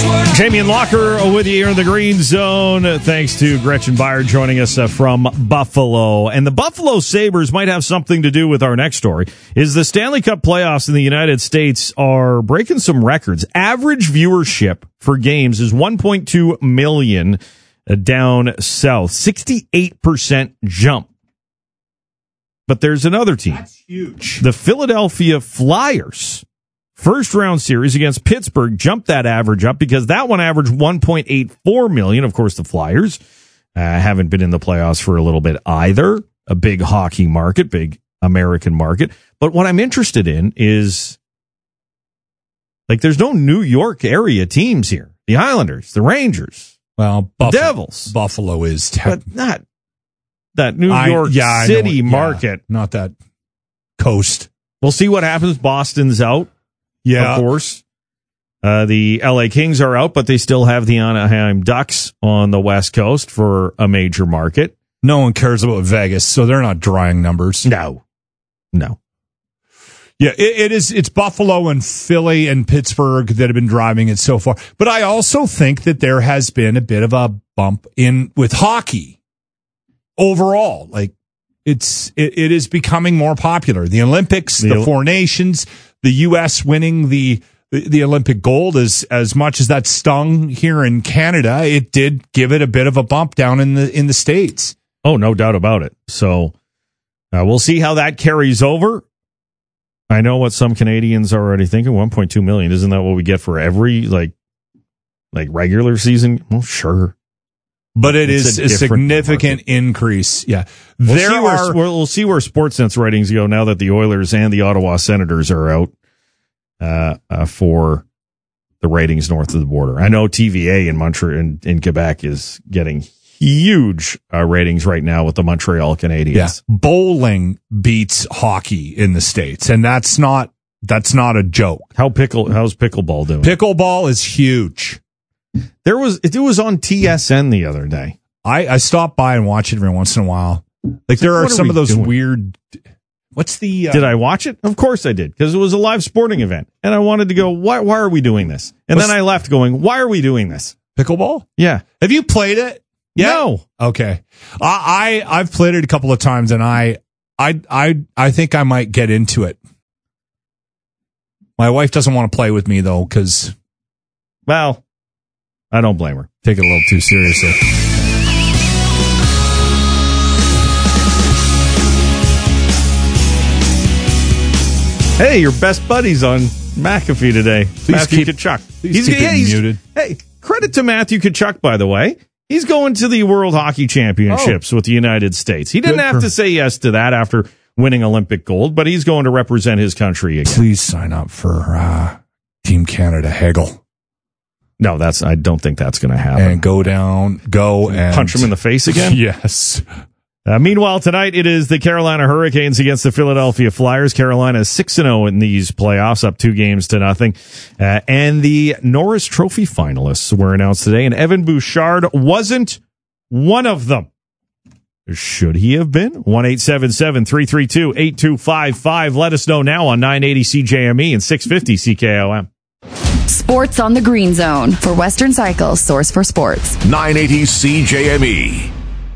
Jamie and Locker with you here in the Green Zone. Thanks to Gretchen Beyer joining us from Buffalo. And the Buffalo Sabres might have something to do with our next story. Is the Stanley Cup playoffs in the United States are breaking some records. Average viewership for games is 1.2 million down south. 68% jump. But there's another team. That's huge. The Philadelphia Flyers. First round series against Pittsburgh jumped that average up because that one averaged 1.84 million. Of course, the Flyers haven't been in the playoffs for a little bit either. A big hockey market, big American market. But what I'm interested in is, like, there's no New York area teams here. The Islanders, the Rangers, Well, the Devils. Buffalo is, But not that New York City market. Not that coast. We'll see what happens. Boston's out. Yeah. Of course. The LA Kings are out, but they still have the Anaheim Ducks on the West Coast for a major market. No one cares about Vegas, so they're not drawing numbers. No. Yeah, it's Buffalo and Philly and Pittsburgh that have been driving it so far. But I also think that there has been a bit of a bump in with hockey overall. Like it is becoming more popular. The Olympics, the Four Nations, the U.S. winning the Olympic gold, as much as that stung here in Canada, it did give it a bit of a bump down in the States. Oh, no doubt about it. So we'll see how that carries over. I know what some Canadians are already thinking. 1.2 million. Isn't that what we get for every like regular season? Well, sure. But it's a significant increase. Yeah. We'll see where Sportsnet's ratings go now that the Oilers and the Ottawa Senators are out for the ratings north of the border. I know TVA in Montreal in Quebec is getting huge ratings right now with the Montreal Canadiens. Yeah. Bowling beats hockey in the States, and that's not a joke. How's pickleball doing? Pickleball is huge. It was on TSN the other day. I stop by and watch it every once in a while. Like there are some of those weird. What's the? Did I watch it? Of course I did, because it was a live sporting event, and I wanted to go. Why are we doing this? And then I left going, why are we doing this? Pickleball? Yeah. Have you played it? Yeah. No. Okay. I've played it a couple of times, and I think I might get into it. My wife doesn't want to play with me though, because, well, I don't blame her. Take it a little too seriously. Hey, your best buddies on McAfee today. Matthew Tkachuk. He's muted. Hey, credit to Matthew Tkachuk, by the way. He's going to the World Hockey Championships with the United States. He didn't have to say yes to that after winning Olympic gold, but he's going to represent his country again. Please sign up for Team Canada Hagel. No, I don't think that's going to happen. And go and punch him in the face again? Yes. Meanwhile, tonight it is the Carolina Hurricanes against the Philadelphia Flyers. Carolina is 6-0 in these playoffs, up 2-0. And the Norris Trophy finalists were announced today, and Evan Bouchard wasn't one of them. Should he have been? 1-877-332-8255. Let us know now on 980 CJME and 650 CKOM. Sports on the Green Zone for Western Cycle's source for sports. 980 CJME.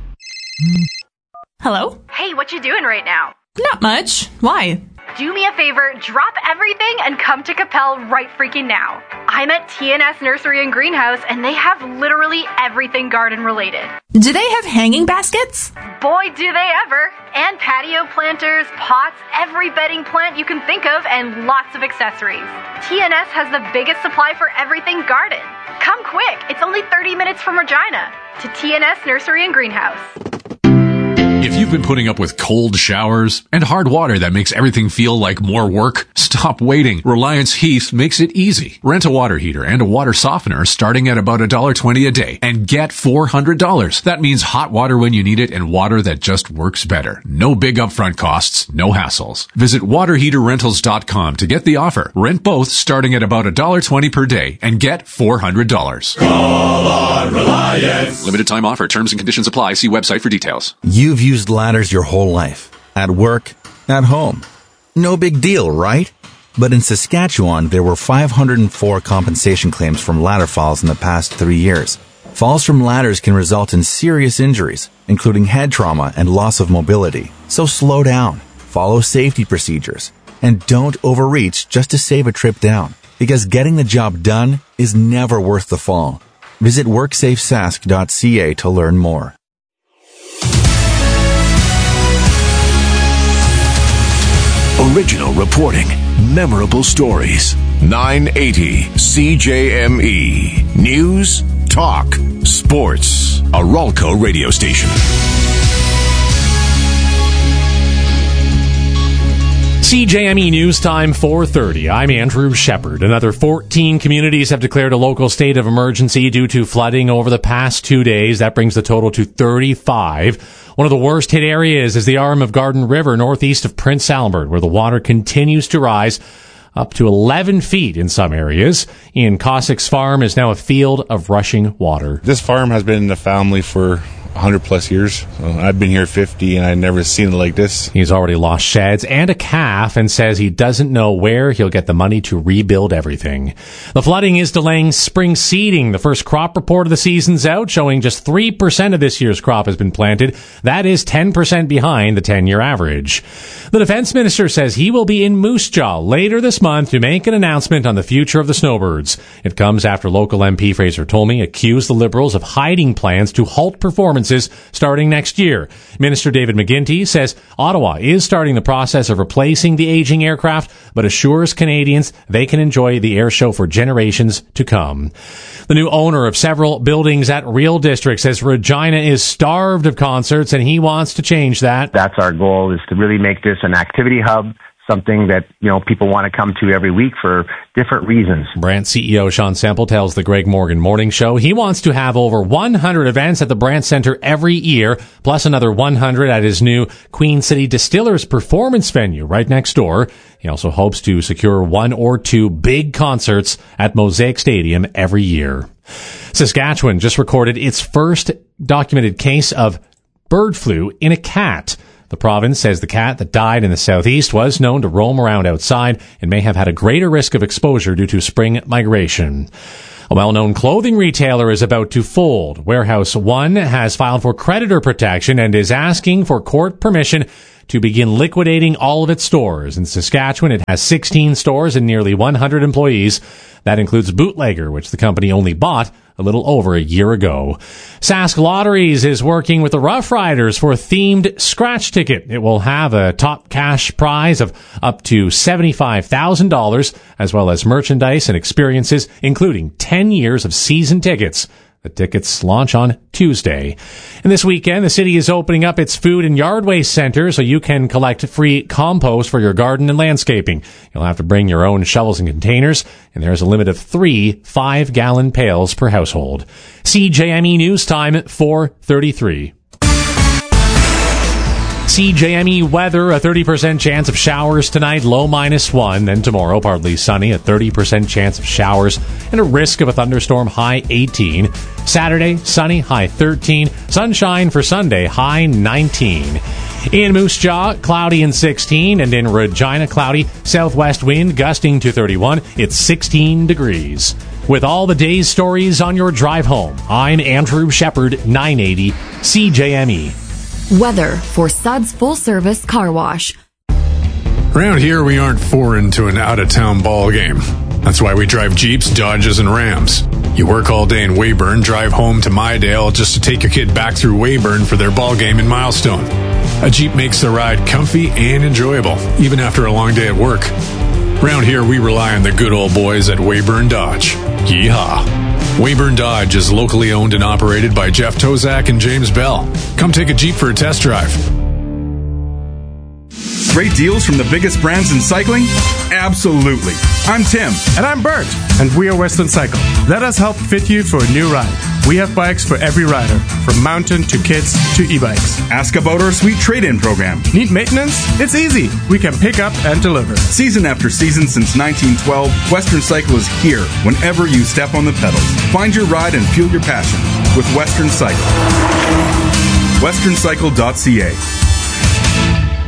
Hello? Hey, what you doing right now? Not much. Why? Do me a favor, drop everything and come to Capel right freaking now. I'm at TNS Nursery and Greenhouse, and they have literally everything garden related. Do they have hanging baskets? Boy, do they ever. And patio planters, pots, every bedding plant you can think of, and lots of accessories. TNS has the biggest supply for everything garden. Come quick, it's only 30 minutes from Regina. To TNS Nursery and Greenhouse. If you've been putting up with cold showers and hard water that makes everything feel like more work, stop waiting. Reliance Heath makes it easy. Rent a water heater and a water softener starting at about $1.20 a day and get $400. That means hot water when you need it and water that just works better. No big upfront costs, no hassles. Visit waterheaterrentals.com to get the offer. Rent both starting at about $1.20 per day and get $400. Call on Reliance. Limited time offer. Terms and conditions apply. See website for details. You've used ladders your whole life. At work, at home. No big deal, right? But in Saskatchewan, there were 504 compensation claims from ladder falls in the past 3 years. Falls from ladders can result in serious injuries, including head trauma and loss of mobility. So slow down, follow safety procedures, and don't overreach just to save a trip down, because getting the job done is never worth the fall. Visit WorksafeSask.ca to learn more. Original reporting, memorable stories. 980 CJME. News, talk, sports. A Ralco radio station. CJME News Time 4:30. I'm Andrew Shepard. Another 14 communities have declared a local state of emergency due to flooding over the past 2 days. That brings the total to 35. One of the worst hit areas is the arm of Garden River northeast of Prince Albert, where the water continues to rise up to 11 feet in some areas. Ian Cossack's farm is now a field of rushing water. This farm has been in the family for 100 plus years. I've been here 50 and I've never seen it like this. He's already lost sheds and a calf and says he doesn't know where he'll get the money to rebuild everything. The flooding is delaying spring seeding. The first crop report of the season's out, showing just 3% of this year's crop has been planted. That is 10% behind the 10-year average. The defense minister says he will be in Moose Jaw later this month to make an announcement on the future of the snowbirds. It comes after local MP Fraser Tolmie accused the Liberals of hiding plans to halt performances starting next year. Minister David McGuinty says Ottawa is starting the process of replacing the aging aircraft, but assures Canadians they can enjoy the air show for generations to come. The new owner of several buildings at Real District says Regina is starved of concerts and he wants to change that. That's our goal, is to really make this an activity hub, something that, people want to come to every week for different reasons. Brant CEO Sean Semple tells the Greg Morgan Morning Show he wants to have over 100 events at the Brant Center every year, plus another 100 at his new Queen City Distillers performance venue right next door. He also hopes to secure 1 or 2 big concerts at Mosaic Stadium every year. Saskatchewan just recorded its first documented case of bird flu in a cat. The province says the cat that died in the southeast was known to roam around outside and may have had a greater risk of exposure due to spring migration. A well-known clothing retailer is about to fold. Warehouse One has filed for creditor protection and is asking for court permission to begin liquidating all of its stores. In Saskatchewan, it has 16 stores and nearly 100 employees. That includes Bootlegger, which the company only bought a little over a year ago. Sask Lotteries is working with the Rough Riders for a themed scratch ticket. It will have a top cash prize of up to $75,000, as well as merchandise and experiences, including 10 years of season tickets. The tickets launch on Tuesday. And this weekend, the city is opening up its food and yard waste center so you can collect free compost for your garden and landscaping. You'll have to bring your own shovels and containers, and there's a limit of 3 5-gallon pails per household. CJME News Time at 4:33. CJME weather, a 30% chance of showers tonight, low -1. Then tomorrow, partly sunny, a 30% chance of showers and a risk of a thunderstorm, high 18. Saturday, sunny, high 13. Sunshine for Sunday, high 19. In Moose Jaw, cloudy and 16. And in Regina, cloudy, southwest wind gusting to 31. It's 16 degrees. With all the day's stories on your drive home, I'm Andrew Shepard, 980 CJME. Weather for Suds Full Service Car Wash. Around here, we aren't foreign to an out-of-town ball game. That's why we drive Jeeps, Dodges, and Rams. You work all day in Weyburn, drive home to Mydale just to take your kid back through Weyburn for their ball game in Milestone. A Jeep makes the ride comfy and enjoyable, even after a long day at work. Around here, we rely on the good old boys at Weyburn Dodge. Yeehaw! Weyburn Dodge is locally owned and operated by Jeff Tozak and James Bell. Come take a Jeep for a test drive. Great deals from the biggest brands in cycling? Absolutely. I'm Tim. And I'm Bert. And we are Western Cycle. Let us help fit you for a new ride. We have bikes for every rider, from mountain to kids to e-bikes. Ask about our sweet trade-in program. Need maintenance? It's easy. We can pick up and deliver. Season after season since 1912, Western Cycle is here whenever you step on the pedals. Find your ride and fuel your passion with Western Cycle. westerncycle.ca.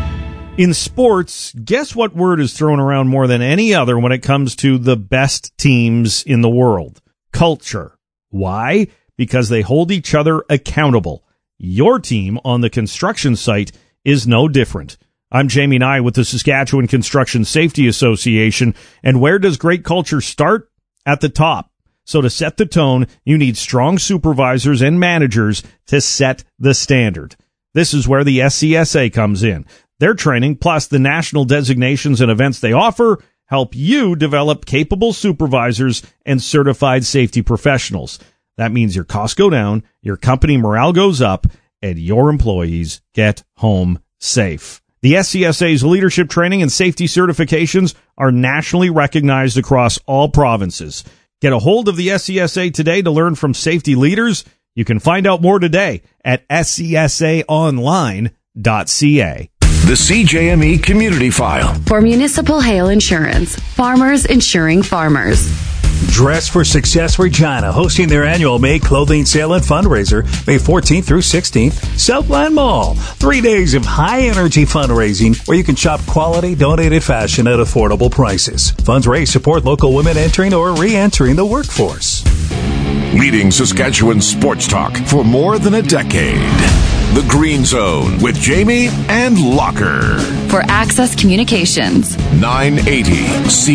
In sports, guess what word is thrown around more than any other when it comes to the best teams in the world? Culture. Why? Because they hold each other accountable. Your team on the construction site is no different. I'm Jamie Nye with the Saskatchewan Construction Safety Association. And where does great culture start? At the top. So to set the tone, you need strong supervisors and managers to set the standard. This is where the SCSA comes in. Their training, plus the national designations and events they offer, help you develop capable supervisors and certified safety professionals. That means your costs go down, your company morale goes up, and your employees get home safe. The SCSA's leadership training and safety certifications are nationally recognized across all provinces. Get a hold of the SCSA today to learn from safety leaders. You can find out more today at scsaonline.ca. The CJME Community File. For Municipal Hail Insurance, farmers insuring farmers. Dress for Success Regina, hosting their annual May clothing sale and fundraiser, May 14th through 16th, Southland Mall. 3 days of high-energy fundraising where you can shop quality, donated fashion at affordable prices. Funds raised support local women entering or re-entering the workforce. Leading Saskatchewan sports talk for more than a decade. The Green Zone with Jamie and Locker. For Access Communications. 980